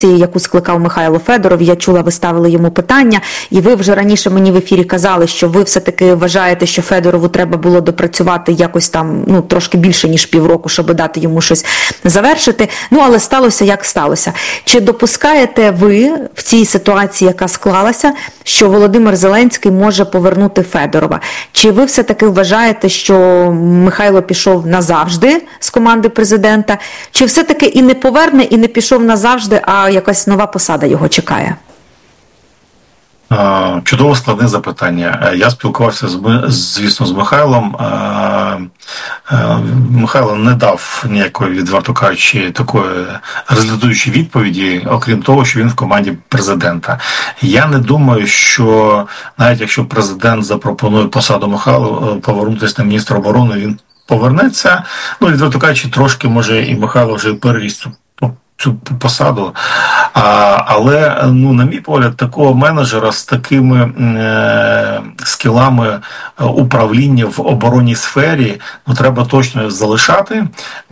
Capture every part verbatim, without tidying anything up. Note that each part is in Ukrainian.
яку скликав Михайло Федоров. Я чула, ви ставили йому питання, і ви вже раніше мені в ефірі казали, що ви все-таки вважаєте, що Федорову треба було допрацювати якось там, ну, трошки більше, ніж півроку, щоб дати йому щось завершити. Ну, але сталося, як сталося. Чи допускаєте ви в цій ситуації, яка склалася, що Володимир Зеленський може повернути Федорова? Чи ви все-таки вважаєте, що Михайло пішов назавжди з команди президента? Чи все-таки і не поверне, і не пішов назавжди, а якась нова посада його чекає? Чудово складне запитання. Я спілкувався, з, звісно, з Михайлом. Михайло не дав ніякої, відверто кажучи, такої результуючої відповіді, окрім того, що він в команді президента. Я не думаю, що навіть якщо президент запропонує посаду Михайлу повернутися на міністра оборони, він повернеться. Ну, відверто кажучи, трошки, може, і Михайло вже переріс цю посаду, а, але, ну, на мій погляд, такого менеджера з такими е, скілами управління в оборонній сфері, ну, треба точно залишати,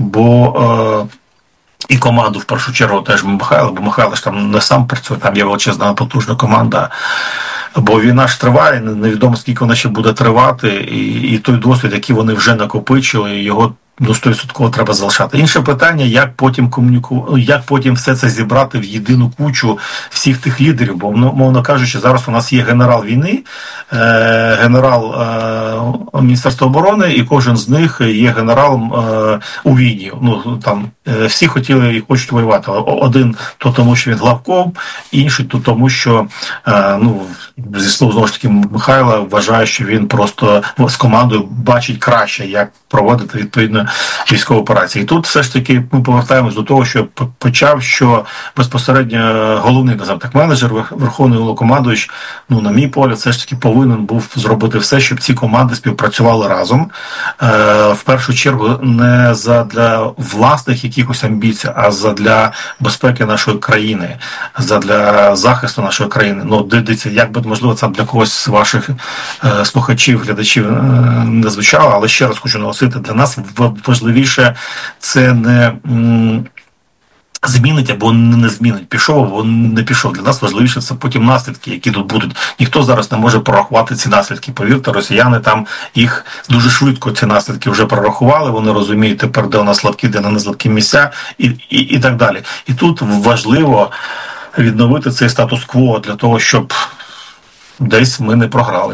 бо е, і команду, в першу чергу, теж Михайло, бо Михайло ж там не сам працює, там є величезна потужна команда, бо війна ж триває, невідомо скільки вона ще буде тривати, і, і той досвід, який вони вже накопичили, його до сто відсотків треба залишати. Інше питання, як потім комуніку... як потім все це зібрати в єдину кучу всіх тих лідерів, бо, мовно кажучи, зараз у нас є генерал війни, е- генерал е- Міністерства оборони, і кожен з них є генералом е- у війні. Ну, там е- всі хотіли і хочуть воювати. Один то тому, що він главком, інший то тому, що е- ну, зі слов, знову ж таки, Михайла вважає, що він просто з командою бачить краще, як проводити відповідно військові операції. І тут все ж таки ми повертаємось до того, що почав, що безпосередньо головний, назав так, менеджер, Верховний Головнокомандувач, ну, на мій погляд, все ж таки повинен був зробити все, щоб ці команди співпрацювали разом. Е, в першу чергу не задля власних якихось амбіцій, а задля безпеки нашої країни, задля захисту нашої країни. Ну, дивіться, як би, можливо, це для когось з ваших е, слухачів, глядачів е, не звучало, але ще раз хочу наголосити, для нас важливіше це не м, змінить або не змінить, пішов або не пішов. Для нас важливіше це потім наслідки, які тут будуть. Ніхто зараз не може прорахувати ці наслідки. Повірте, росіяни там їх дуже швидко, ці наслідки вже прорахували, вони розуміють тепер, де у нас слабкі, де не слабкі місця і, і, і так далі. І тут важливо відновити цей статус-кво для того, щоб десь ми не програли.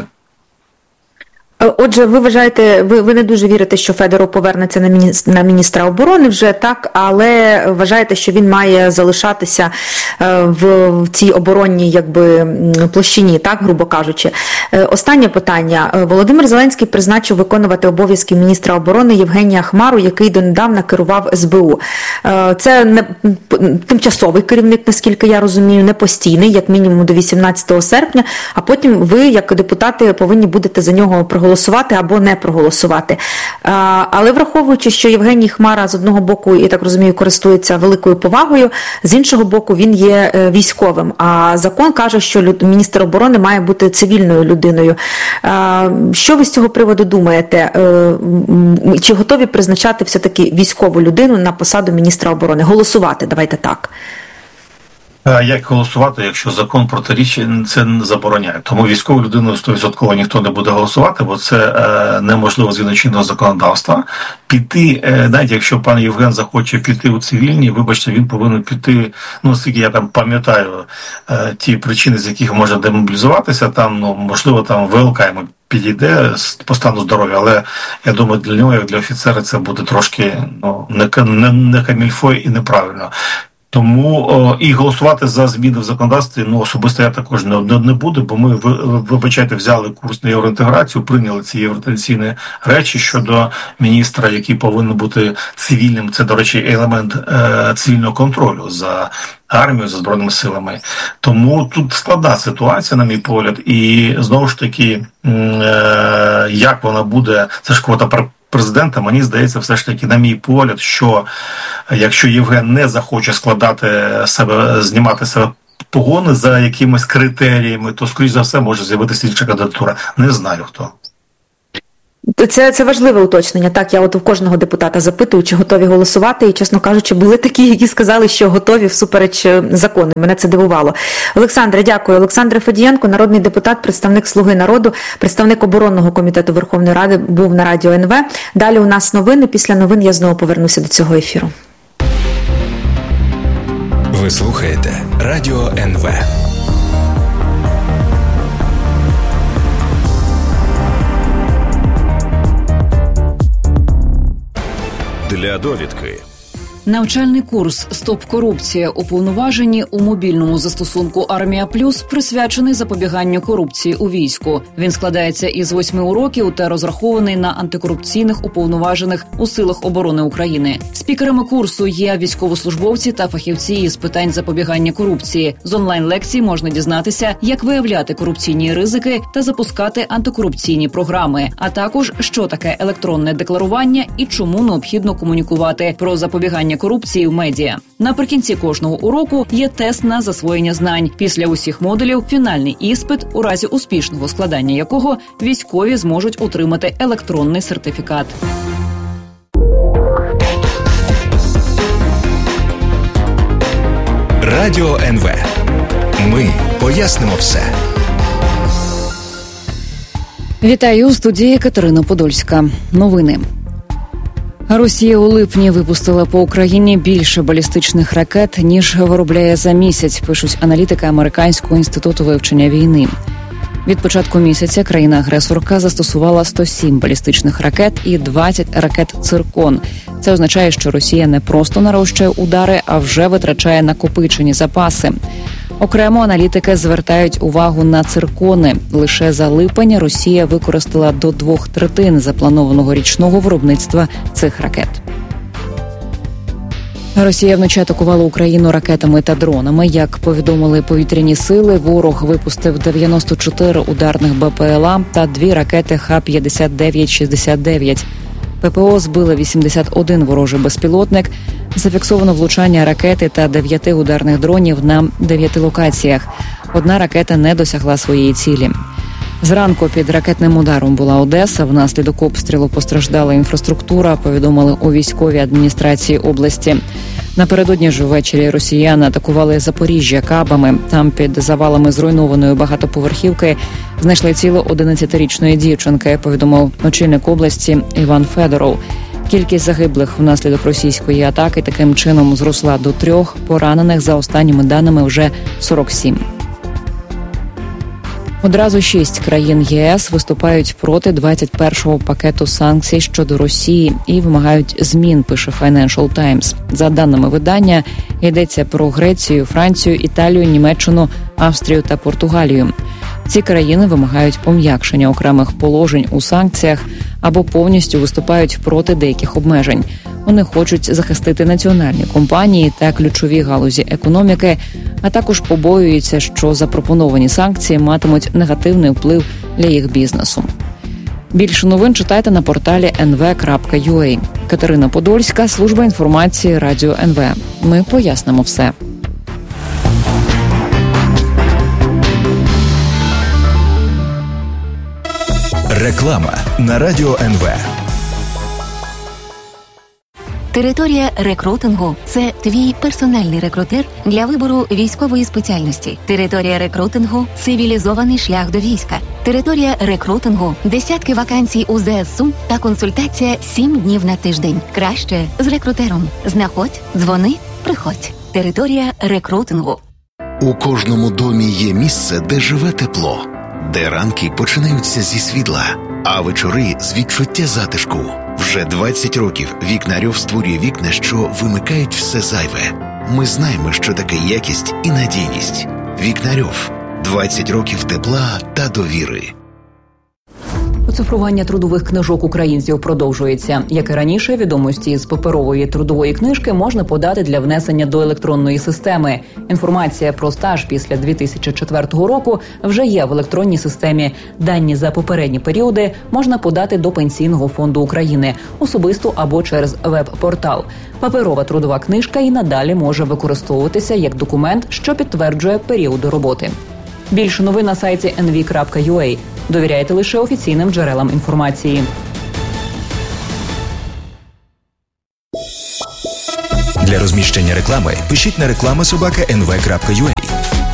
Отже, ви вважаєте, ви, ви не дуже вірите, що Федоров повернеться на, міні, на міністра оборони вже, так, але вважаєте, що він має залишатися в, в цій оборонній, якби, площині, так, грубо кажучи. Останнє питання. Володимир Зеленський призначив виконувати обов'язки міністра оборони Євгенія Хмару, який донедавна керував ес бе у. Це не, тимчасовий керівник, наскільки я розумію, не постійний, як мінімум до вісімнадцятого серпня, а потім ви, як депутати, повинні будете за нього проголосувати. Голосувати або не проголосувати. Але враховуючи, що Євгеній Хмара з одного боку, я так розумію, користується великою повагою, з іншого боку він є військовим. А закон каже, що міністр оборони має бути цивільною людиною. Що ви з цього приводу думаєте? Чи готові призначати все-таки військову людину на посаду міністра оборони? Голосувати, давайте так. Як голосувати, якщо закон протирічить, це не забороняє. Тому військову людину сто відсотків ніхто не буде голосувати, бо це е, неможливо згідно чинного законодавства. Піти, е, навіть якщо пан Євген захоче піти у цивільні, вибачте, він повинен піти, ну, оскільки я там пам'ятаю е, ті причини, з яких може демобілізуватися, там, ну, можливо, там ВЛК йому підійде по стану здоров'я, але я думаю, для нього, як для офіцера, це буде трошки, ну, не, не, не камільфой і неправильно. Тому о, і голосувати за зміни в законодавстві, ну, особисто я також не, не, не буду, бо ми, ви, вибачайте, взяли курс на євроінтеграцію, прийняли ці євроінтеграційні речі щодо міністра, який повинен бути цивільним. Це, до речі, елемент е, цивільного контролю за армією, за Збройними силами. Тому тут складна ситуація, на мій погляд, і знову ж таки, е, як вона буде, це ж квота президента, мені здається, все ж таки, на мій погляд, що якщо Євген не захоче складати себе, знімати себе погони за якимись критеріями, то, скоріш за все, може з'явитися інша кандидатура. Не знаю хто. Це, це важливе уточнення. Так, я от у кожного депутата запитую, чи готові голосувати, і, чесно кажучи, були такі, які сказали, що готові всупереч закону. Мене це дивувало. Олександре, дякую. Олександр Федієнко, народний депутат, представник «Слуги народу», представник оборонного комітету Верховної Ради, був на Радіо ен ве. Далі у нас новини. Після новин я знову повернуся до цього ефіру. Ви слухаєте Радіо ен ве. Для довідки. Навчальний курс «Стоп корупція. Уповноважені» у мобільному застосунку «Армія Плюс» присвячений запобіганню корупції у війську. Він складається із восьми уроків та розрахований на антикорупційних уповноважених у силах оборони України. Спікерами курсу є військовослужбовці та фахівці із питань запобігання корупції. З онлайн-лекцій можна дізнатися, як виявляти корупційні ризики та запускати антикорупційні програми, а також, що таке електронне декларування і чому необхідно комунікувати про запобігання корупції в медіа. Наприкінці кожного уроку є тест на засвоєння знань. Після усіх модулів фінальний іспит, у разі успішного складання якого військові зможуть отримати електронний сертифікат. Радіо ен ве. Ми пояснимо все. Вітаю, у студії Катерина Подольська. Новини. Росія у липні випустила по Україні більше балістичних ракет, ніж виробляє за місяць, пишуть аналітики Американського інституту вивчення війни. Від початку місяця країна-агресорка застосувала сто сім балістичних ракет і двадцять ракет «Циркон». Це означає, що Росія не просто нарощує удари, а вже витрачає накопичені запаси. Окремо аналітики звертають увагу на циркони. Лише за липень Росія використала до двох третин запланованого річного виробництва цих ракет. Росія вночі атакувала Україну ракетами та дронами. Як повідомили повітряні сили, ворог випустив дев'яносто чотири ударних Бе Пе Ел А та дві ракети Ха п'ятдесят дев'ять шістдесят дев'ять. Пе Пе О збили вісімдесят один ворожий безпілотник. Зафіксовано влучання ракети та дев'яти ударних дронів на дев'яти локаціях. Одна ракета не досягла своєї цілі. Зранку під ракетним ударом була Одеса. Внаслідок обстрілу постраждала інфраструктура, повідомили у військовій адміністрації області. Напередодні ж ввечері росіяни атакували Запоріжжя кабами. Там під завалами зруйнованої багатоповерхівки знайшли тіло одинадцятирічної дівчинки, повідомив очільник області Іван Федоров. Кількість загиблих внаслідок російської атаки таким чином зросла до трьох, поранених за останніми даними вже сорок сім. Одразу шість країн Є Ес виступають проти двадцять першого пакету санкцій щодо Росії і вимагають змін, пише Financial Times. За даними видання, йдеться про Грецію, Францію, Італію, Німеччину, Австрію та Португалію. Ці країни вимагають пом'якшення окремих положень у санкціях або повністю виступають проти деяких обмежень. Вони хочуть захистити національні компанії та ключові галузі економіки, а також побоюються, що запропоновані санкції матимуть негативний вплив для їх бізнесу. Більше новин читайте на порталі ен ве крапка ю а. Катерина Подольська, служба інформації Радіо ен ве. Ми пояснимо все. Реклама на Радіо ен ве. Територія рекрутингу – це твій персональний рекрутер для вибору військової спеціальності. Територія рекрутингу – цивілізований шлях до війська. Територія рекрутингу – десятки вакансій у Зе Ес Су та консультація сім днів на тиждень. Краще з рекрутером. Знаходь, дзвони, приходь. Територія рекрутингу. У кожному домі є місце, де живе тепло, де ранки починаються зі світла, а вечори – з відчуття затишку. Вже двадцять років Вікнарьов створює вікна, що вимикають все зайве. Ми знаємо, що таке якість і надійність. Вікнарьов. двадцять років тепла та довіри. Оцифрування трудових книжок українців продовжується. Як і раніше, відомості з паперової трудової книжки можна подати для внесення до електронної системи. Інформація про стаж після дві тисячі четвертого року вже є в електронній системі. Дані за попередні періоди можна подати до Пенсійного фонду України, особисто або через веб-портал. Паперова трудова книжка і надалі може використовуватися як документ, що підтверджує періоди роботи. Більше новин на сайті ен ве крапка ю а. Довіряйте лише офіційним джерелам інформації. розміщення реклами пишіть на реклама собака ен ве крапка ю а.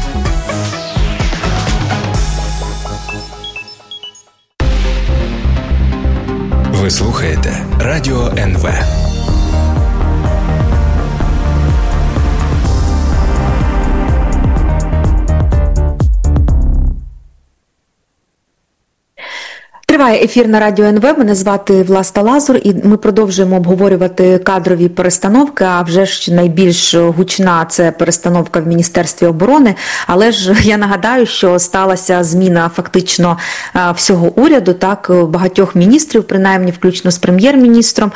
Ви слухаєте Радіо ен ве. Триває ефір на Радіо ен ве, мене звати Власта Лазур, і ми продовжуємо обговорювати кадрові перестановки, а вже ж найбільш гучна це перестановка в Міністерстві оборони, але ж я нагадаю, що сталася зміна фактично всього уряду, так, багатьох міністрів, принаймні включно з прем'єр-міністром,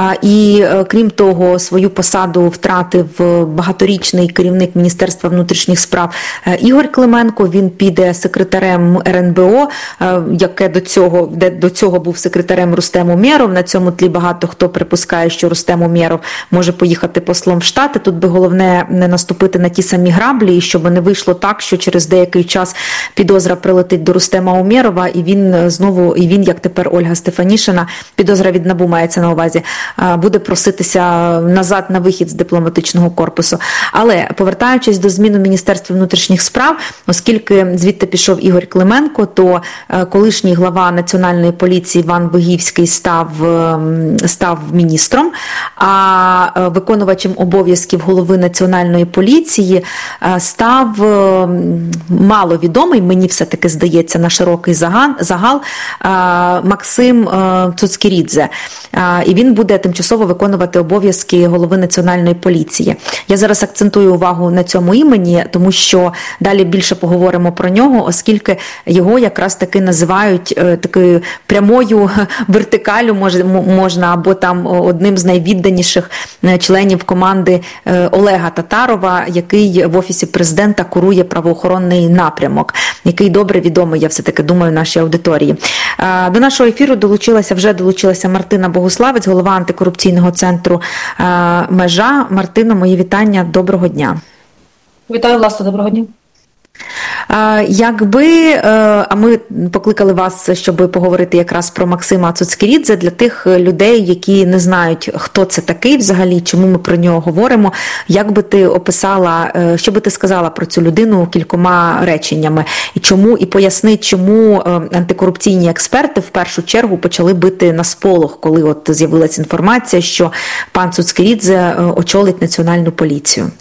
і крім того, свою посаду втратив багаторічний керівник Міністерства внутрішніх справ Ігор Клименко, він піде секретарем ер ен бе о, яке до цього де до цього був секретарем Рустем Умєров. На цьому тлі багато хто припускає, що Рустем Умєров може поїхати послом в Штати. Тут би головне не наступити на ті самі граблі, і щоб не вийшло так, що через деякий час підозра прилетить до Рустема Умєрова, і він знову, і він, як тепер Ольга Стефанішина, підозра від НАБУ мається на увазі, буде проситися назад на вихід з дипломатичного корпусу. Але, повертаючись до змін у Міністерстві внутрішніх справ, оскільки звідти пішов Ігор Клименко, то колишній глава Національної поліції Іван Богівський став, став міністром, а виконувачем обов'язків голови Національної поліції став маловідомий, мені все-таки здається, на широкий загал, загал Максим Цуцькірідзе. І він буде тимчасово виконувати обов'язки голови Національної поліції. Я зараз акцентую увагу на цьому імені, тому що далі більше поговоримо про нього, оскільки його якраз таки називають такою прямою вертикалю, можна, або там одним з найвідданіших членів команди Олега Татарова, який в Офісі Президента курує правоохоронний напрямок, який добре відомий, я все-таки думаю, нашій аудиторії. До нашого ефіру долучилася, вже долучилася Мартина Богуславець, голова антикорупційного центру «Межа». Мартино, мої вітання, доброго дня. Вітаю, Власне, доброго дня. Якби, а ми покликали вас, щоб поговорити якраз про Максима Цуцькірідзе, для тих людей, які не знають, хто це такий взагалі, чому ми про нього говоримо, як би ти описала, що би ти сказала про цю людину кількома реченнями, і чому, і поясни, чому антикорупційні експерти в першу чергу почали бити на сполох, коли от з'явилася інформація, що пан Цуцькірідзе очолить Національну поліцію.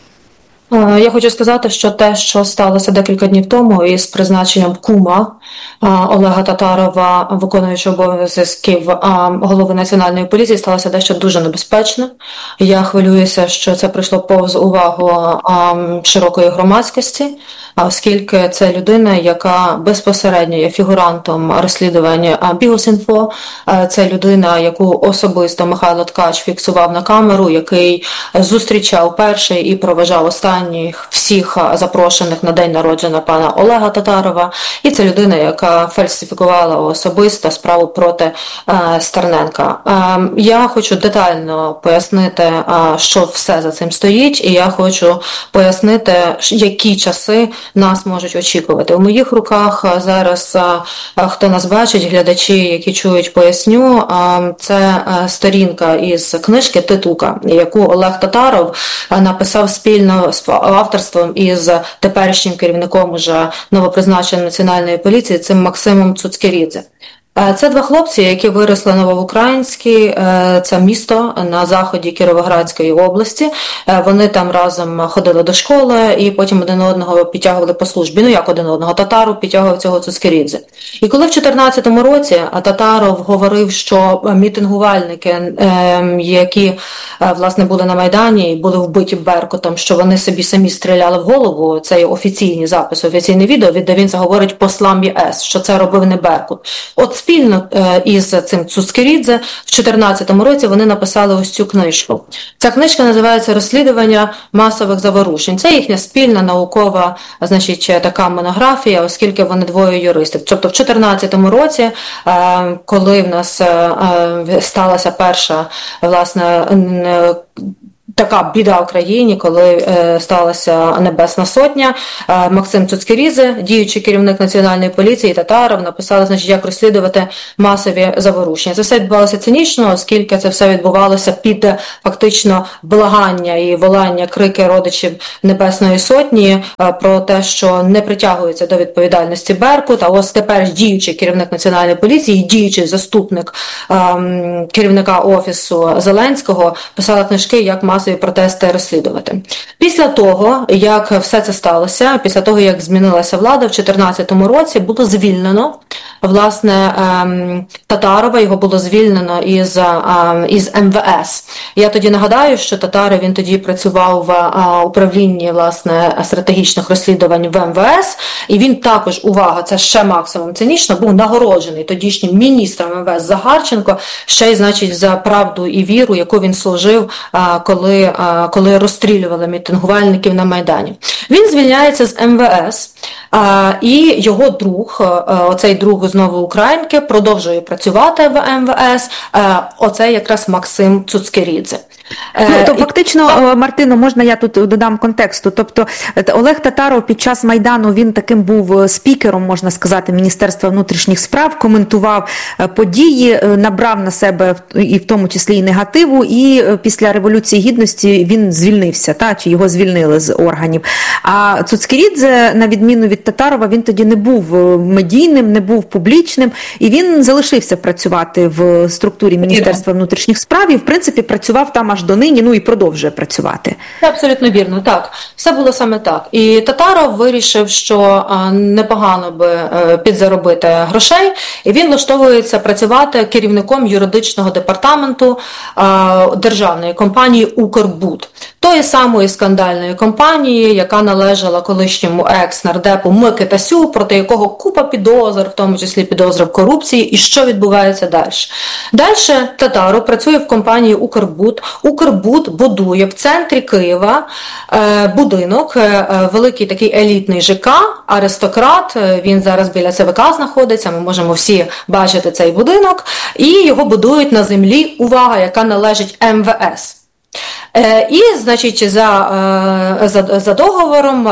Я хочу сказати, що те, що сталося декілька днів тому із призначенням кума Олега Татарова, виконуючого обов'язків голови Національної поліції, сталося дещо дуже небезпечно. Я хвилююся, що це прийшло повз увагу широкої громадськості, оскільки це людина, яка безпосередньо є фігурантом розслідування Бігус.Інфо. Це людина, яку особисто Михайло Ткач фіксував на камеру, який зустрічав перший і проважав останній всіх запрошених на день народження пана Олега Татарова. І це людина, яка фальсифікувала особисто справу проти е, Стерненка. Е, я хочу детально пояснити, е, що все за цим стоїть, і я хочу пояснити, які часи нас можуть очікувати. У моїх руках зараз, е, хто нас бачить, глядачі, які чують, поясню, е, це е, сторінка із книжки «Титука», яку Олег Татаров е, написав спільно з авторством із теперішнім керівником уже новопризначеної Національної поліції, цим Максимом Цуцькірідзе. Це два хлопці, які виросли Новоукраїнській, це місто на заході Кіровоградської області. Вони там разом ходили до школи і потім один одного підтягували по службі. Ну як один одного? Татаров підтягував цього Цуцькірідзе. І коли в чотирнадцятому році Татаров говорив, що мітингувальники, які власне були на Майдані і були вбиті Беркутом, що вони собі самі стріляли в голову, це є офіційні записи, офіційне відео, де він заговорить послам ЄС, що це робив не Беркут. От спільно із цим Цуцькірідзе в чотирнадцятому році вони написали ось цю книжку. Ця книжка називається «Розслідування масових заворушень». Це їхня спільна наукова, значить, така монографія, оскільки вони двоє юристів. Тобто в чотирнадцятому році, коли в нас сталася перша, власне, така біда в країні, коли е, сталася Небесна Сотня. Е, Максим Цуцькерідзе, діючий керівник Національної поліції, Татаров, написали, значить, як розслідувати масові заворушення. Це все відбувалося цинічно, оскільки це все відбувалося під фактично благання і волання, крики родичів Небесної Сотні е, про те, що не притягується до відповідальності Беркут. А ось тепер діючий керівник Національної поліції, діючий заступник е, керівника Офісу Зеленського писала книжки, як масові протести розслідувати. Після того, як все це сталося, після того, як змінилася влада, в дві тисячі чотирнадцятому році було звільнено, власне, Татарова, його було звільнено із, із ем ве ес. Я тоді нагадаю, що Татаров, він тоді працював в управлінні, власне, стратегічних розслідувань в ем ве ес, і він також, увага, це ще максимум цинічно, був нагороджений тодішнім міністром ем ве ес Загарченко, ще й, значить, за правду і віру, яку він служив, коли, коли розстрілювали мітингувальників на Майдані. Він звільняється з ем ве ес, і його друг, оцей друг знову українки, продовжує працювати в ем ве ес, оце якраз Максим Цуцькерідзе. Ну, то фактично, Мартино, можна я тут додам контексту. Тобто Олег Татаров під час Майдану, він таким був спікером, можна сказати, Міністерства внутрішніх справ, коментував події, набрав на себе і в тому числі і негативу, і після Революції Гідності він звільнився, та, чи його звільнили з органів. А Цуцькерідзе, на відміну від Татарова, він тоді не був медійним, не був публічним, і він залишився працювати в структурі Міністерства внутрішніх справ і, в принципі, працював там аж донині, ну і продовжує працювати. Це абсолютно вірно, так. Все було саме так. І Татаров вирішив, що непогано би підзаробити грошей, і він влаштовується працювати керівником юридичного департаменту державної компанії «Укрбуд». Тої самої скандальної компанії, яка належала колишньому екс-нардепу Микитасю, проти якого купа підозр, в тому числі підозри в корупції, і що відбувається далі. Далі Татаров працює в компанії «Укрбуд». «Укрбуд» будує в центрі Києва е, будинок, е, великий такий елітний ЖК, аристократ, він зараз біля це ве ка знаходиться, ми можемо всі бачити цей будинок, і його будують на землі, увага, яка належить ем ве ес. І, значить, за, за, за договором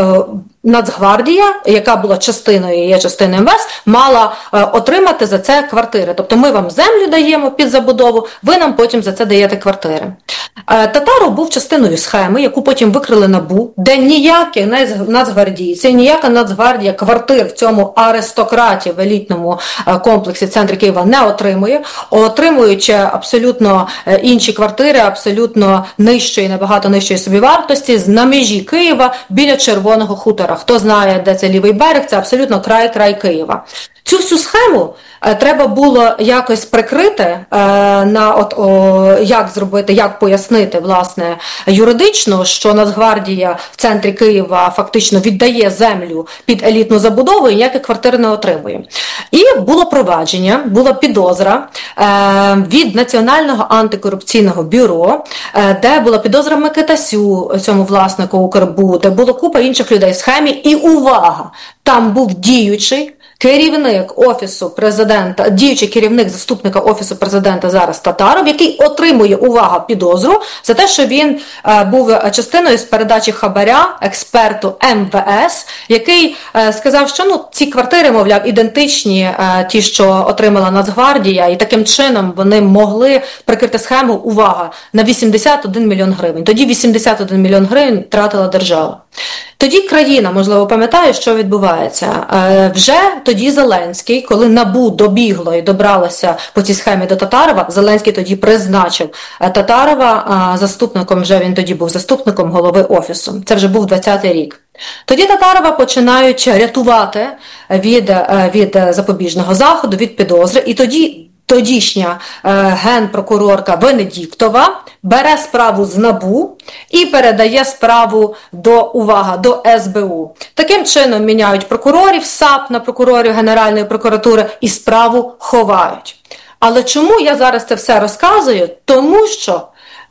Нацгвардія, яка була частиною, є частиною ем ве ес, мала отримати за це квартири. Тобто ми вам землю даємо під забудову, ви нам потім за це даєте квартири. Татаров був частиною схеми, яку потім викрили НАБУ, де ніякі нацгвардійці, ніяка Нацгвардія квартир в цьому аристократі в елітному комплексі в центрі Києва не отримує, отримуючи абсолютно інші квартири, абсолютно нижчої, набагато нижчої собівартості, на межі Києва біля Червоного хутора. Хто знає, де це лівий берег, це абсолютно край-край Києва. Цю всю схему е, треба було якось прикрити, е, на от, о, як зробити, як пояснити, власне, юридично, що Нацгвардія в центрі Києва фактично віддає землю під елітну забудову і ніяких квартир не отримує. І було провадження, була підозра е, від Національного антикорупційного бюро, е, де була підозра Микитасю, цьому власнику «Укрбуду», де було купа інших людей в схемі, і увага, там був діючий керівник Офісу Президента, діючий керівник заступника Офісу Президента зараз Татаров, який отримує, увага, підозру за те, що він е, був частиною з передачі хабаря експерту ем ве ес, який е, сказав, що ну, ці квартири, мовляв, ідентичні е, ті, що отримала Нацгвардія, і таким чином вони могли прикрити схему, увага, на вісімдесят один мільйон гривень. Тоді вісімдесят один мільйон гривень тратила держава. Тоді країна, можливо, пам'ятає, що відбувається. Е, вже тоді Зеленський, коли НАБУ добігло і добралося по цій схемі до Татарова, Зеленський тоді призначив Татарова е, заступником, вже він тоді був заступником голови Офісу. Це вже був двадцятий рік. Тоді Татарова починають рятувати від, е, від запобіжного заходу, від підозри, і тоді тодішня е, генпрокурорка Венедіктова бере справу з НАБУ і передає справу до, увага, до ес бе у. Таким чином міняють прокурорів, САП на прокурорів Генеральної прокуратури і справу ховають. Але чому я зараз це все розказую? Тому що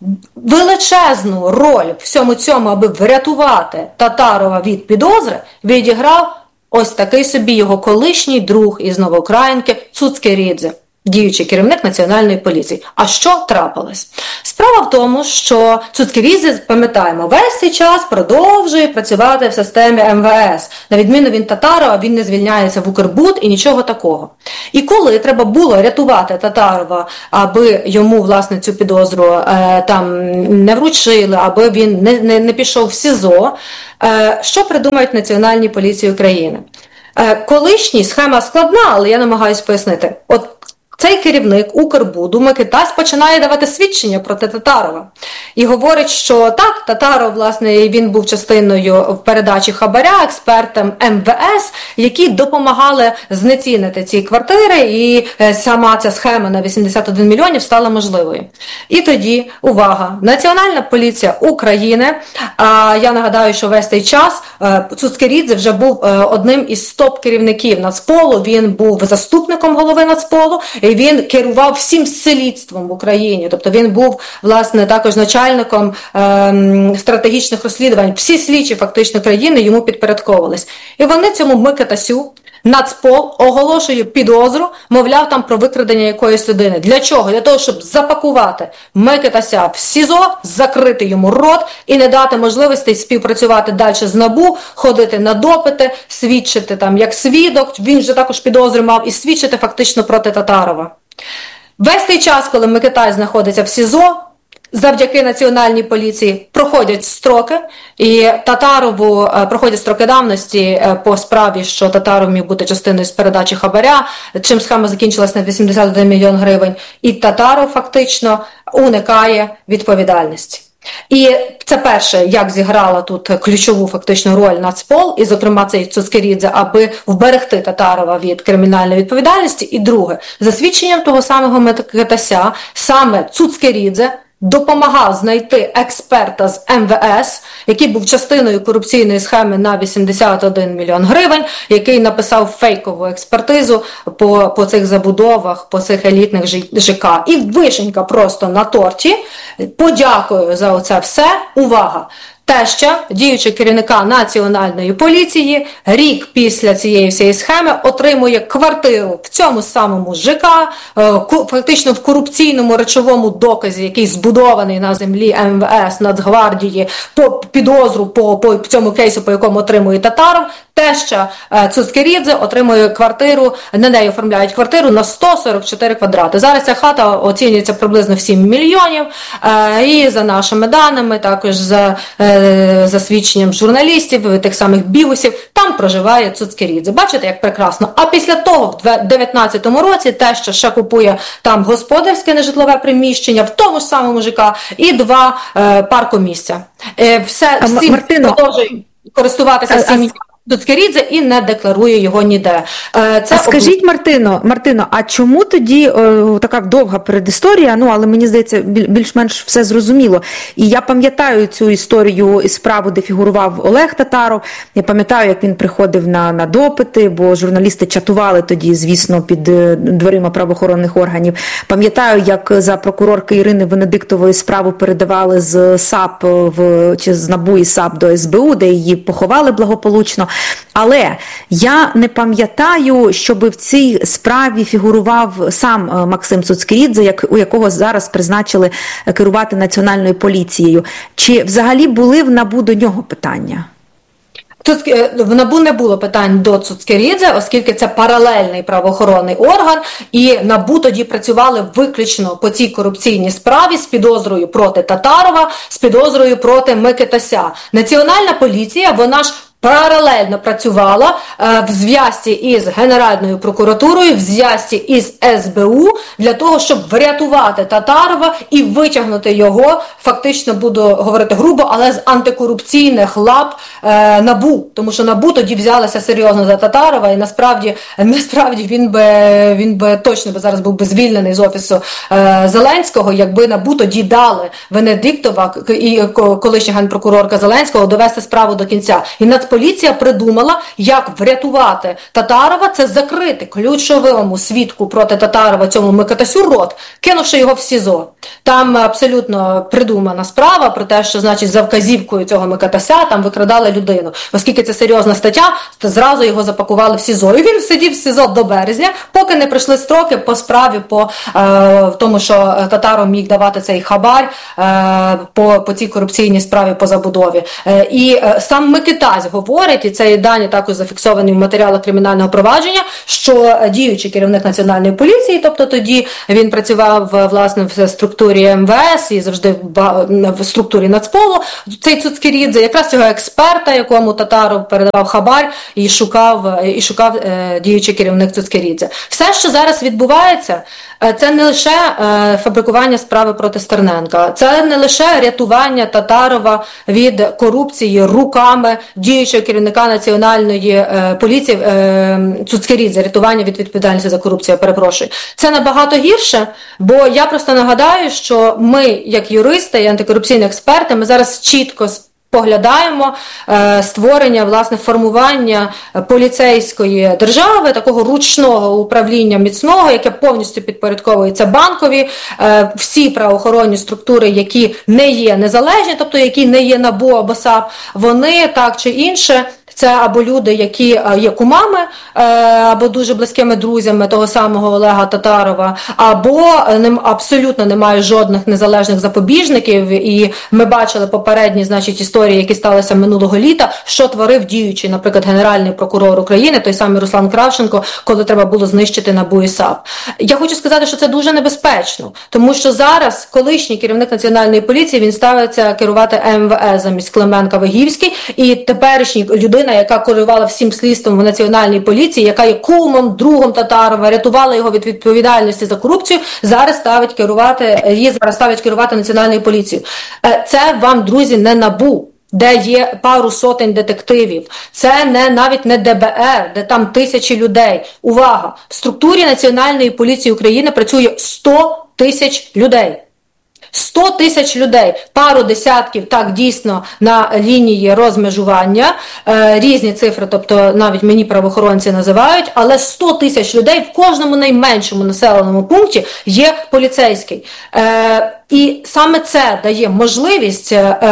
величезну роль в всьому цьому, аби врятувати Татарова від підозри, відіграв ось такий собі його колишній друг із Новоукраїнки Цуцькерідзе. діючий керівник Національної поліції. А що трапилось? Справа в тому, що Цуцькевідзе, пам'ятаємо, весь цей час продовжує працювати в системі ем ве ес. На відміну від Татарова, він не звільняється в Укрбуд і нічого такого. І коли треба було рятувати Татарова, аби йому, власне, цю підозру е, там не вручили, аби він не, не, не пішов в СІЗО, е, що придумають Національній поліції України? Е, колишній, схема складна, але я намагаюся пояснити. От цей керівник Укрбуду Микитась починає давати свідчення проти Татарова. І говорить, що так, Татаров, власне, він був частиною в передачі хабаря експертам ем ве ес, які допомагали знецінити ці квартири, і сама ця схема на вісімдесят один мільйонів стала можливою. І тоді, увага, Національна поліція України, а я нагадаю, що весь цей час Цуцькевідзе вже був одним із топ-керівників Нацполу, він був заступником голови Нацполу, і він керував всім слідством в Україні. Тобто він був, власне, також начальником ем, стратегічних розслідувань. Всі слідчі фактично країни йому підпорядковувались. І вони цьому Микитасю, Нацпол, оголошує підозру, мовляв, там про викрадення якоїсь людини. Для чого? Для того, щоб запакувати Микитася в СІЗО, закрити йому рот і не дати можливості співпрацювати далі з НАБУ, ходити на допити, свідчити там як свідок, він вже також підозри мав, і свідчити фактично проти Татарова. Весь цей час, коли Микитай знаходиться в СІЗО, завдяки Національній поліції проходять строки, і Татарову проходять строки давності по справі, що Татаров міг бути частиною з передачі хабаря, чим схема закінчилась на вісімдесят один мільйон гривень, і Татаров фактично уникає відповідальності. І це перше, як зіграла тут ключову фактичну роль Нацпол, і, зокрема, цей Цуцькевідзе, аби вберегти Татарова від кримінальної відповідальності. І друге, за свідченням того самого Микитася, саме Цуцькевідзе допомагав знайти експерта з ем ве ес, який був частиною корупційної схеми на вісімдесят один мільйон гривень, який написав фейкову експертизу по, по цих забудовах, по цих елітних ЖК. І вишенька просто на торті. Подякую за оце все. Увага! Теща, діючий керівника Національної поліції, рік після цієї всієї схеми отримує квартиру в цьому самому ЖК, фактично в корупційному речовому доказі, який збудований на землі ем ве ес, Нацгвардії, по підозру по, по цьому кейсу, по якому отримує Татаров. Теща Цуцькевідзе отримує квартиру, на неї оформляють квартиру на сто сорок чотири квадрати. Зараз ця хата оцінюється приблизно в сім мільйонів, і за нашими даними, також за, за свідченням журналістів, тих самих бігусів, там проживає Цуцькевідзе. Бачите, як прекрасно. А після того, в дві тисячі дев'ятнадцятому році, теща ще купує там господарське нежитлове приміщення, в тому ж самому ЖК, і два е, паркомісця. Е, все, всі продовжують користуватися сім'єю Цуцькевідзе і не декларує його ніде. Це а скажіть, Мартино, Мартино, а чому тоді о, така довга передісторія, ну, але мені здається, більш-менш все зрозуміло. І я пам'ятаю цю історію і справу, де фігурував Олег Татаров, я пам'ятаю, як він приходив на, на допити, бо журналісти чатували тоді, звісно, під дверима правоохоронних органів. Пам'ятаю, як за прокурорки Ірини Венедиктової справу передавали з САП, в, чи з НАБУ і САП до ес бе у, де її поховали благополучно. Але я не пам'ятаю, щоб в цій справі фігурував сам Максим Цуцькевідзе, як, у якого зараз призначили керувати Національною поліцією. Чи взагалі були в НАБУ до нього питання? Тут в НАБУ не було питань до Цуцькевідзе, оскільки це паралельний правоохоронний орган, і НАБУ тоді працювали виключно по цій корупційній справі з підозрою проти Татарова, з підозрою проти Микитася. Національна поліція, вона ж паралельно працювала е, в зв'язці із Генеральною прокуратурою, в зв'язці із ес бе у для того, щоб врятувати Татарова і витягнути його, фактично буду говорити грубо, але з антикорупційних лап е, НАБУ. Тому що НАБУ тоді взялася серйозно за Татарова, і насправді, насправді він би, він би точно би зараз був би звільнений з офісу е, Зеленського, якби НАБУ тоді дали Венедиктова і колишня генпрокурорка Зеленського довести справу до кінця. І Нацполіція придумала, як врятувати Татарова, це закрити ключовому свідку проти Татарова, цьому Микитасю, рот, кинувши його в СІЗО. Там абсолютно придумана справа про те, що, значить, за вказівкою цього Микитася там викрадали людину. Оскільки це серйозна стаття, то зразу його запакували в СІЗО. І він сидів в СІЗО до березня, поки не прийшли строки по справі, по е, тому, що Татаров міг давати цей хабар е, по, по цій корупційній справі по забудові. Е, і е, сам Микитась говорить, і це дані також зафіксовані в матеріалах кримінального провадження, що діючий керівник Національної поліції, тобто тоді він працював, власне, в структурі ем ве ес і завжди в структурі Нацполу, цей Цуцькерідзе, якраз цього експерта, якому Татаров передавав хабар і шукав, і шукав е, діючий керівник Цуцькерідзе. Все, що зараз відбувається, це не лише е, фабрикування справи проти Стерненка, це не лише рятування Татарова від корупції руками діючого керівника Національної е, поліції е, Цуцькерідзе, рятування від відповідальності за корупцію, я перепрошую. Це набагато гірше, бо я просто нагадаю, що ми, як юристи і антикорупційні експерти, ми зараз чітко поглядаємо е, створення, власне, формування поліцейської держави, такого ручного управління міцного, яке повністю підпорядковується банкові, е, всі правоохоронні структури, які не є незалежні, тобто які не є НАБУ або САП, вони так чи інше, це або люди, які є кумами, або дуже близькими друзями того самого Олега Татарова, або абсолютно немає жодних незалежних запобіжників. І ми бачили попередні, значить, історії, які сталися минулого літа, що творив діючий, наприклад, Генеральний прокурор України, той самий Руслан Кравченко, коли треба було знищити НАБУ і САП. Я хочу сказати, що це дуже небезпечно, тому що зараз колишній керівник Національної поліції, він ставиться керувати ем ве ес замість Клименка Вигівський, і теперішній людина, яка керувала всім слідством в Національній поліції, яка є кумом, другом Татарова, рятувала його від відповідальності за корупцію, зараз ставить керувати, її зараз ставить керувати Національною поліцією. Це вам, друзі, не НАБУ, де є пару сотень детективів. Це не навіть не де бе ер, де там тисячі людей. Увага! В структурі Національної поліції України працює сто тисяч людей. сто тисяч людей, пару десятків, так, дійсно, на лінії розмежування, е, різні цифри, тобто навіть мені правоохоронці називають, але сто тисяч людей в кожному найменшому населеному пункті є поліцейський. Е, І саме це дає можливість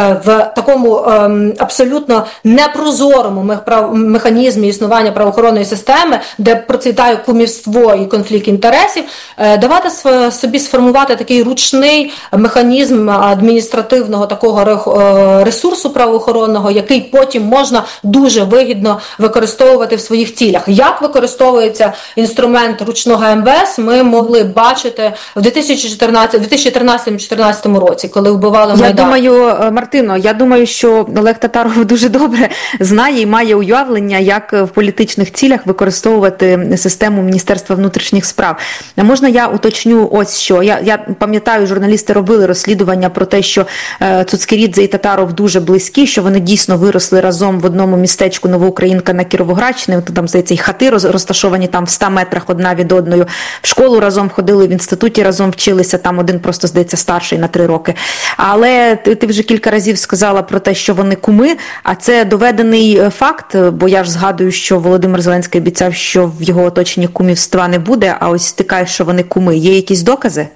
в такому абсолютно непрозорому механізмі існування правоохоронної системи, де процвітає кумівство і конфлікт інтересів, давати собі сформувати такий ручний механізм адміністративного такого ресурсу правоохоронного, який потім можна дуже вигідно використовувати в своїх цілях. Як використовується інструмент ручного ем ве ес, ми могли бачити в дві тисячі чотирнадцятому - дві тисячі тринадцятому році, коли вбивали Майдан. Я думаю, Мартино, я думаю, що Олег Татаров дуже добре знає і має уявлення, як в політичних цілях використовувати систему Міністерства внутрішніх справ. А можна я уточню ось що? Я, я пам'ятаю, журналісти робили розслідування про те, що е, Цуцькерідзе і Татаров дуже близькі, що вони дійсно виросли разом в одному містечку Новоукраїнка на Кіровоградщині, там, здається, і хати роз, розташовані там в ста метрах одна від одної, в школу разом ходили, в інституті разом вчилися, там один просто, здається, старший на три роки. Але ти, ти вже кілька разів сказала про те, що вони куми, а це доведений факт, бо я ж згадую, що Володимир Зеленський обіцяв, що в його оточенні кумівства не буде, а ось ти кажеш, що вони куми. Є якісь докази?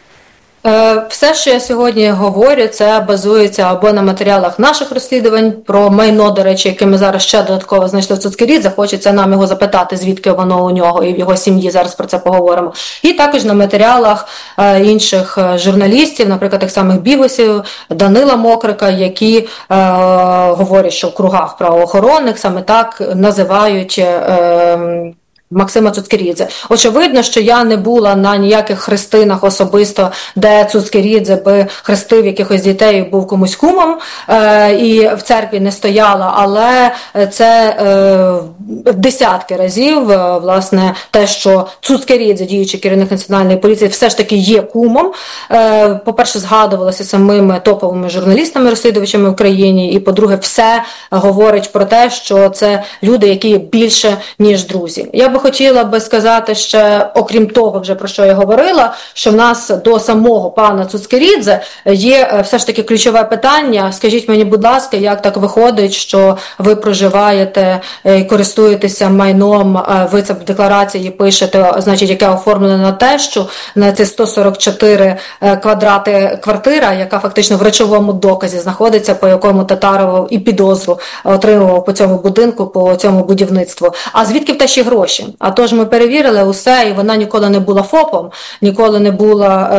Все, що я сьогодні говорю, це базується або на матеріалах наших розслідувань про майно, до речі, яке ми зараз ще додатково знайшли в Цуцькерідзе. Хочеться нам його запитати, звідки воно у нього і в його сім'ї, зараз про це поговоримо. І також на матеріалах інших журналістів, наприклад, тих самих бігусів, Данила Мокрика, які е, говорять, що в кругах правоохоронних саме так називають е, Максима Цуцькерідзе. Очевидно, що я не була на ніяких хрестинах особисто, де Цуцькерідзе би хрестив якихось дітей і був комусь кумом, е, і в церкві не стояла, але це е, десятки разів, е, власне, те, що Цуцькерідзе, діючий керівник Національної поліції, все ж таки є кумом. Е, по-перше, згадувалося самими топовими журналістами, розслідувачами в Україні, і, по-друге, все говорить про те, що це люди, які більше, ніж друзі. Я би би хотіла би сказати ще, окрім того, вже про що я говорила, що в нас до самого пана Цуцкерідзе є все ж таки ключове питання. Скажіть мені, будь ласка, як так виходить, що ви проживаєте і користуєтеся майном, ви це в декларації пишете, значить, яке оформлено на тещу, на це сто сорок чотири квадрати квартира, яка фактично в речовому доказі знаходиться, по якому Татаров і підозру отримував по цьому будинку, по цьому будівництву. А звідки в тещі гроші? А тож ми перевірили усе, і вона ніколи не була ФОПом, ніколи не була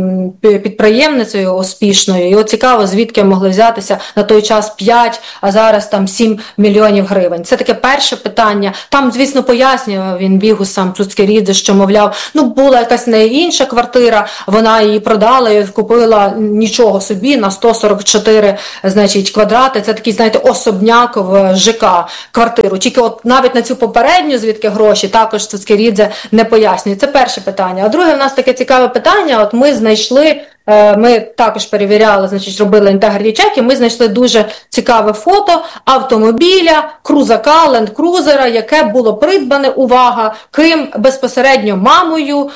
е, підприємницею успішною. І от цікаво, звідки могли взятися на той час п'ять, а зараз там сім мільйонів гривень. Це таке перше питання. Там, звісно, пояснював він Бігус сам Цуцкерідзе, що, мовляв, ну була якась не інша квартира, вона її продала і купила нічого собі на сто сорок чотири, значить, квадрати. Це такий, знаєте, особняк в ЖК квартиру. Тільки от навіть на цю попередню, звідки гроші, також Цуцкерідзе не пояснює. Це перше питання. А друге, в нас таке цікаве питання. От ми знайшли, ми також перевіряли, значить, робили інтегріті чеки, ми знайшли дуже цікаве фото автомобіля, крузака, ленд-крузера, яке було придбане, увага, ким безпосередньо мамою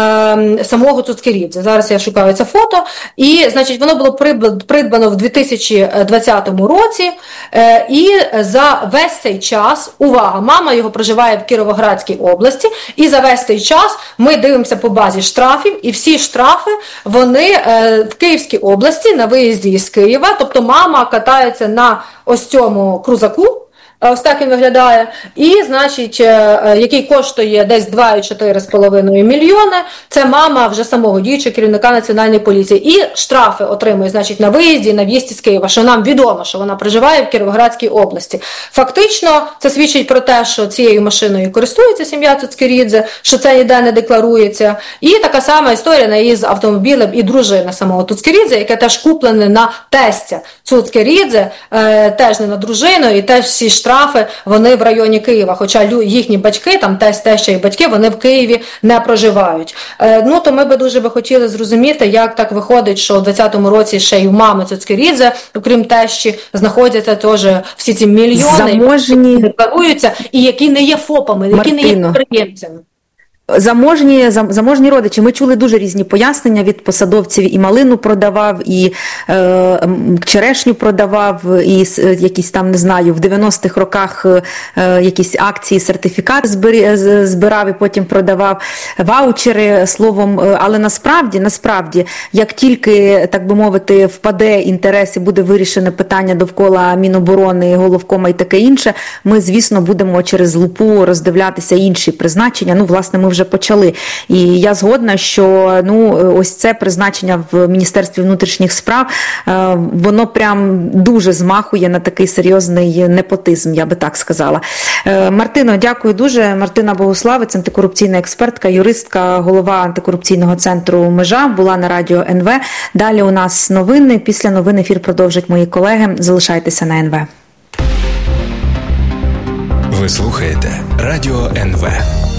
е, самого Цуцкерідзе. Зараз я шукаю це фото. І, значить, воно було придбано в дві тисячі двадцятому році. Е, і за весь цей час, увага, мама його проживає в Кіровоградській області, і за весь цей час ми дивимося по базі штрафів, і всі штрафи, вони в Київській області на виїзді із Києва, тобто мама катається на ось цьому крузаку, ось так він виглядає, і, значить, який коштує десь два цілих чотири з половиною мільйони, це мама вже самого діючого керівника Національної поліції. І штрафи отримує, значить, на виїзді, на в'їзді з Києва, що нам відомо, що вона проживає в Кіровоградській області. Фактично, це свідчить про те, що цією машиною користується сім'я Цуцкерідзе, що це ніде не декларується. І така сама історія із автомобілем і дружини самого Цуцкерідзе, яке теж куплене на тестя Цуцкерідзе, е, теж не на дружину, і теж всі штрафи штрафи, вони в районі Києва, хоча їхні батьки, там тесть, теща і батьки, вони в Києві не проживають. Е, ну, то ми би дуже би хотіли зрозуміти, як так виходить, що у двадцятому році ще й у мами Цуцкерідзе, окрім тещі, знаходяться теж всі ці мільйони, заможні, які декларуються, і які не є ФОПами, які Мартино. не є підприємцями. Заможні, заможні родичі. Ми чули дуже різні пояснення від посадовців. І малину продавав, і е, черешню продавав, і е, якісь там, не знаю, в дев'яностих роках е, якісь акції, сертифікат збирав і потім продавав, ваучери, словом. Але насправді, насправді, як тільки, так би мовити, впаде інтерес і буде вирішене питання довкола Міноборони, Головкома і таке інше, ми, звісно, будемо через лупу роздивлятися інші призначення. Ну, власне, ми вже почали. І я згодна, що ну, ось це призначення в Міністерстві внутрішніх справ, воно прям дуже змахує на такий серйозний непотизм, я би так сказала. Мартино, дякую дуже. Мартина Богуславець, антикорупційна експертка, юристка, голова антикорупційного центру «Межа», була на радіо ен ве. Далі у нас новини. Після новин ефір продовжать мої колеги. Залишайтеся на ен ве. Ви слухаєте радіо ен ве.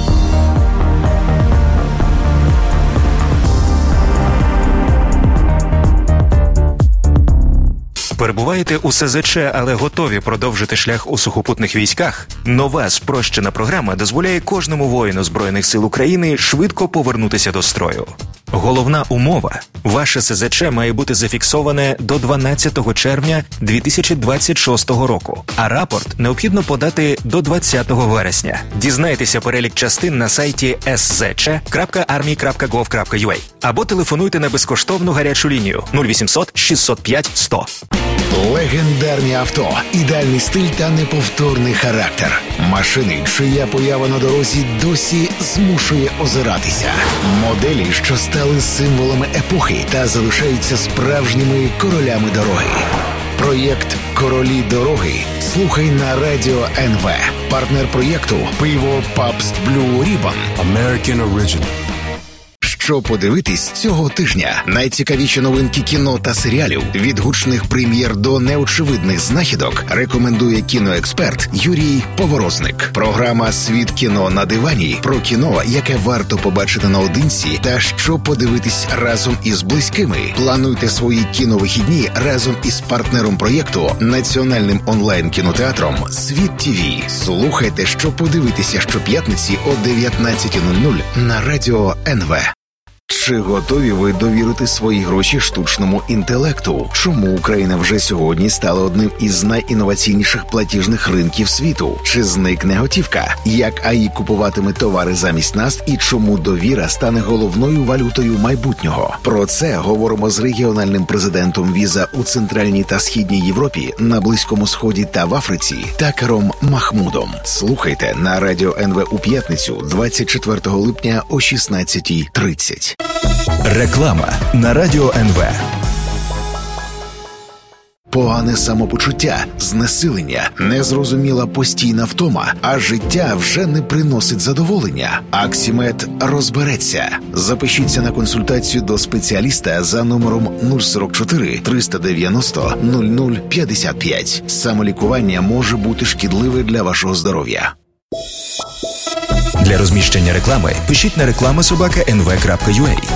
Перебуваєте у ес зет че, але готові продовжити шлях у сухопутних військах? Нова спрощена програма дозволяє кожному воїну Збройних сил України швидко повернутися до строю. Головна умова – ваше ес зет че має бути зафіксоване до дванадцятого червня дві тисячі двадцять шостого року, а рапорт необхідно подати до двадцятого вересня. Дізнайтеся перелік частин на сайті ес зет че крапка армія крапка гов крапка ю а або телефонуйте на безкоштовну гарячу лінію нуль вісімсот шістсот п'ять сто. Легендарні авто, ідеальний стиль та неповторний характер. Машини, чия поява на дорозі досі змушує озиратися. Моделі, що стали символами епохи та залишаються справжніми королями дороги. Проєкт «Королі дороги» слухай на радіо ен ве. Партнер проєкту – пиво Pabst Blue Ribbon. American Original. що подивитись цього тижня. Найцікавіші новинки кіно та серіалів від гучних прем'єр до неочевидних знахідок рекомендує кіноексперт Юрій Поворозник. Програма «Світ кіно на дивані» про кіно, яке варто побачити наодинці та що подивитись разом із близькими. Плануйте свої кіновихідні разом із партнером проєкту – національним онлайн-кінотеатром «Світ ТІВІ». Слухайте, що подивитися щоп'ятниці о дев'ятнадцятій нуль нуль на радіо ен ве. Чи готові ви довірити свої гроші штучному інтелекту? Чому Україна вже сьогодні стала одним із найінноваційніших платіжних ринків світу? Чи зникне готівка? Як АІ купуватиме товари замість нас і чому довіра стане головною валютою майбутнього? Про це говоримо з регіональним президентом Віза у Центральній та Східній Європі, на Близькому Сході та в Африці Такером Махмудом. Слухайте на радіо ен ве у п'ятницю двадцять четвертого липня о шістнадцятій тридцять. Реклама на радіо ен ве. Погане самопочуття, знесилення, незрозуміла постійна втома, а життя вже не приносить задоволення. Аксімед розбереться. Запишіться на консультацію до спеціаліста за номером нуль сорок чотири триста дев'яносто нуль нуль п'ятдесят п'ять. Самолікування може бути шкідливе для вашого здоров'я. Для розміщення реклами пишіть на реклама собака ен ве крапка ю а.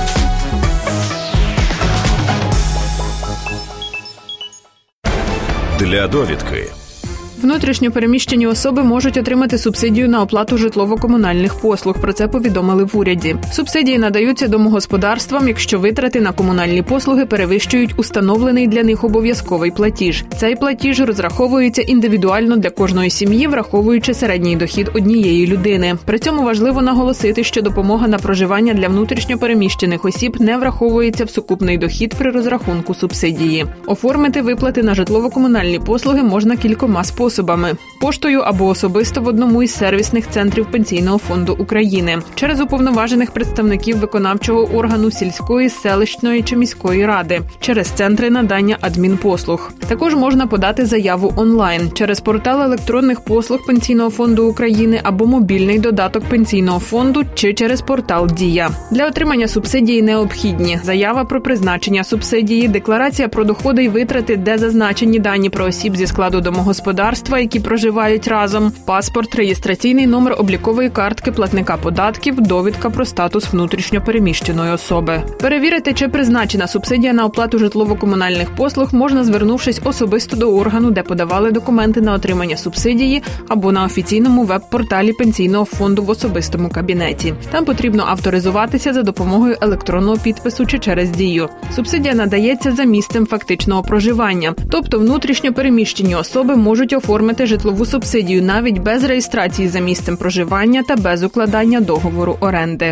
Для довідки. Внутрішньо переміщені особи можуть отримати субсидію на оплату житлово-комунальних послуг. Про це повідомили в уряді. Субсидії надаються домогосподарствам, якщо витрати на комунальні послуги перевищують установлений для них обов'язковий платіж. Цей платіж розраховується індивідуально для кожної сім'ї, враховуючи середній дохід однієї людини. При цьому важливо наголосити, що допомога на проживання для внутрішньо переміщених осіб не враховується в сукупний дохід при розрахунку субсидії. Оформити виплати на житлово-комунальні послуги можна кількома способами. Способами – поштою або особисто в одному із сервісних центрів Пенсійного фонду України, через уповноважених представників виконавчого органу сільської, селищної чи міської ради, через центри надання адмінпослуг. Також можна подати заяву онлайн, через портал електронних послуг Пенсійного фонду України або мобільний додаток Пенсійного фонду чи через портал «Дія». Для отримання субсидії необхідні заява про призначення субсидії, декларація про доходи і витрати, де зазначені дані про осіб зі складу домогосподарства, які проживають разом, паспорт, реєстраційний номер облікової картки платника податків, довідка про статус внутрішньо переміщеної особи. Перевірити, чи призначена субсидія на оплату житлово-комунальних послуг, можна, звернувшись особисто до органу, де подавали документи на отримання субсидії, або на офіційному веб-порталі Пенсійного фонду в особистому кабінеті. Там потрібно авторизуватися за допомогою електронного підпису чи через Дію. Субсидія надається за місцем фактичного проживання, тобто внутрішньо переміщені особи можуть оформити житлову субсидію навіть без реєстрації за місцем проживання та без укладання договору оренди.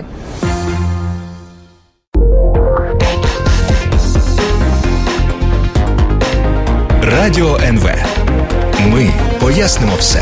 Радіо ен ве. Ми пояснимо все.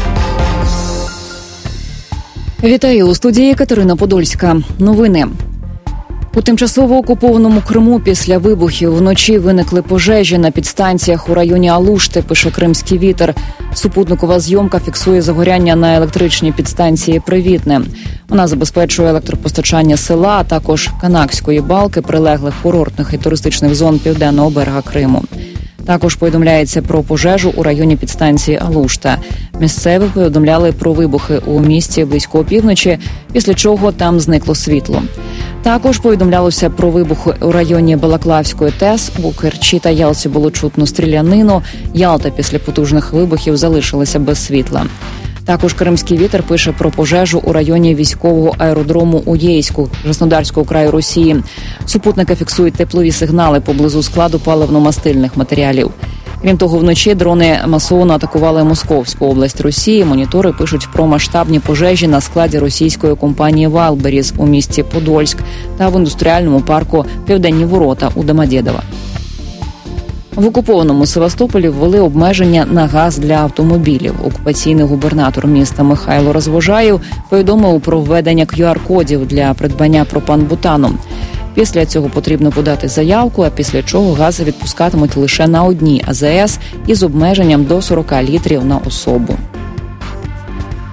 Вітаю, у студії Катерина Подольська. Новини. У тимчасово окупованому Криму після вибухів вночі виникли пожежі на підстанціях у районі Алушти, пише «Кримський вітер». Супутникова зйомка фіксує загоряння на електричній підстанції «Привітне». Вона забезпечує електропостачання села, а також Канакської балки, прилеглих курортних і туристичних зон південного берега Криму. Також повідомляється про пожежу у районі підстанції Алушта. Місцеві повідомляли про вибухи у місті близько опівночі, після чого там зникло світло. Також повідомлялося про вибухи у районі Балаклавської ТЕС. У Керчі та Ялті було чутно стрілянину. Ялта після потужних вибухів залишилася без світла. Також «Кримський вітер» пише про пожежу у районі військового аеродрому у Єйську, Краснодарського краю Росії. Супутники фіксують теплові сигнали поблизу складу паливно-мастильних матеріалів. Крім того, вночі дрони масово атакували Московську область Росії. Монітори пишуть про масштабні пожежі на складі російської компанії «Валберіс» у місті Подольськ та в індустріальному парку «Південні ворота» у Домодєдово. В окупованому Севастополі ввели обмеження на газ для автомобілів. Окупаційний губернатор міста Михайло Розвожаєв повідомив про введення кю ар-кодів для придбання пропан-бутану. Після цього потрібно подати заявку, а після чого гази відпускатимуть лише на одній а зе ес із обмеженням до сорок літрів на особу.